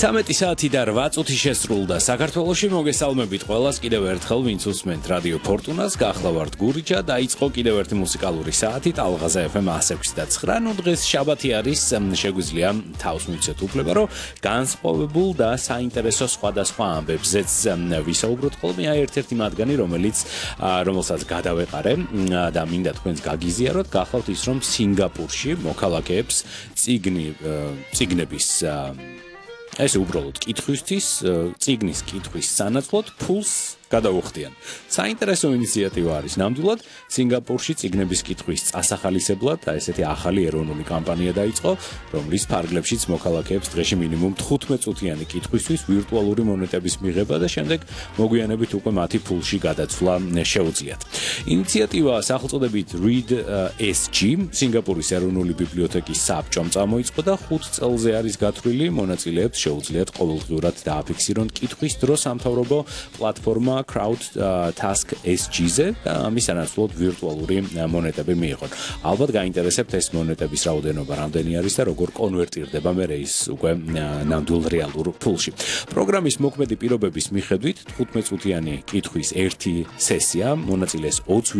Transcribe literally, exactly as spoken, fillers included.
ცამეტი საათი და რვა წუთი შესრულდა საქართველოში მოგესალმებით ყველას კიდევ ერთხელ ვინც უსმენთ რადიო ფორტუნას გახლავართ გურიჯა დაიწყო კიდევ ერთი მუსიკალური საათი ტალღაზე ეფ ემ one oh six point nine ნუ დღეს შაბათი არის შეგვიძლია თავს მივცეთ უფლება რომ განსხვავებულ და საინტერესო სხვადასხვა ამბებზეც ვისაუბროთ ხოლმე აი ერთ-ერთი მათგანი რომელიც რომელსაც გადავეყარე და მინდა თქვენს გაგიზიაროთ გახლავთ ის რომ სინგაპურში მოქალაქეებს წიგნი წიგნების ეს უბრალოდ კითხვისთვის წიგნის კითხვის სანაცვლოდ ფულს გადაუხდიან. საინტერესო ინიციატივა არის ნამდვილად სინგაპურში წიგნების კითხვის წასახალისებლად ესეთი ახალი ეროვნული კამპანია დაიწყო, რომლის ფარგლებშიც მოქალაქეებს დღეში მინიმუმ თხუთმეტ წუთიანი კითხვისთვის ვირტუალური მონეტების მიღება და შემდეგ მოგვიანებით უკვე მათი ფულში გადაცვლა შეუძლიათ. ინიციატივა სახელწოდებით Read ეს ჯი სინგაპურის ეროვნული ბიბლიოთეკის საბჭომ წამოიწყო და ხუთ წელზე არის გათვლილი, მონაწილეებს შეუძლიათ ყოველდღიურად დააფიქსირონ კითხვის დრო სამთავრობო პლატფორმა Crowd Task ეს ჯი-ზე და ამის სანაცვლოდ ვირტუალური მონეტები მიიღონ. ალბათ გაინტერესებთ ეს მონეტების რაოდენობა რამდენი არის და როგორ კონვერტირდება მე ის უკვე ნამდვილ რეალურ ფულში. პროგრამის მოქმედი პირობების მიხედვით თხუთმეტ წუთიანი კითხვის ერთი სესია მონაწილეს ოცი